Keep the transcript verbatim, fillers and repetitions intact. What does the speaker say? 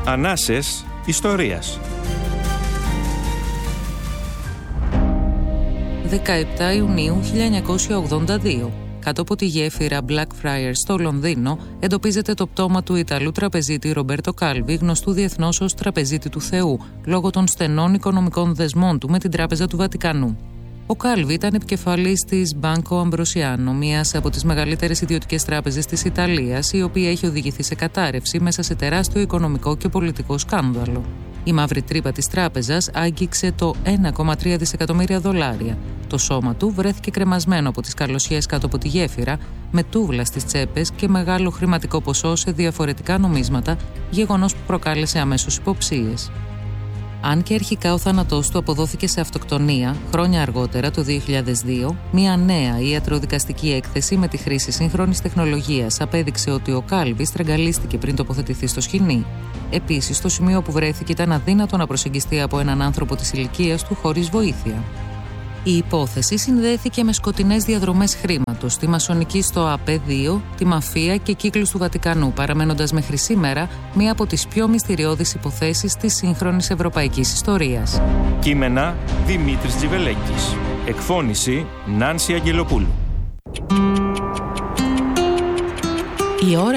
Ανάσες ιστορίας. δεκαεπτά Ιουνίου χίλια εννιακόσια ογδόντα δύο. Κάτω από τη γέφυρα Blackfriars στο Λονδίνο εντοπίζεται το πτώμα του Ιταλού τραπεζίτη Ρομπέρτο Κάλβι, γνωστού διεθνώς ως τραπεζίτη του Θεού, λόγω των στενών οικονομικών δεσμών του με την Τράπεζα του Βατικανού. Ο Κάλβι ήταν επικεφαλής της Banco Ambrosiano, μιας από τις μεγαλύτερες ιδιωτικές τράπεζες της Ιταλίας, η οποία έχει οδηγηθεί σε κατάρρευση μέσα σε τεράστιο οικονομικό και πολιτικό σκάνδαλο. Η μαύρη τρύπα της τράπεζας άγγιξε το ένα κόμμα τρία δισεκατομμύρια δολάρια. Το σώμα του βρέθηκε κρεμασμένο από τις καλοσιές κάτω από τη γέφυρα, με τούβλα στις τσέπες και μεγάλο χρηματικό ποσό σε διαφορετικά νομίσματα, γεγονός που προκάλεσε αμέσως υποψίες. Αν και αρχικά ο θάνατός του αποδόθηκε σε αυτοκτονία, χρόνια αργότερα, το δύο χιλιάδες δύο, μια νέα ιατροδικαστική έκθεση με τη χρήση σύγχρονης τεχνολογίας απέδειξε ότι ο Κάλβι στραγγαλίστηκε πριν τοποθετηθεί στο σκηνή. Επίσης, το σημείο που βρέθηκε ήταν αδύνατο να προσεγγιστεί από έναν άνθρωπο της ηλικίας του χωρίς βοήθεια. Η υπόθεση συνδέθηκε με σκοτεινές διαδρομές χρήματος, τη μασονική στο ΑΠΕ δύο, τη μαφία και κύκλους του Βατικανού, παραμένοντας μέχρι σήμερα μία από τις πιο μυστηριώδεις υποθέσεις της σύγχρονης ευρωπαϊκής ιστορίας. Κείμενα Δημήτρης Τζιβελέκης. Εκφώνηση Νάνση Αγγελοπούλου. Η ώρα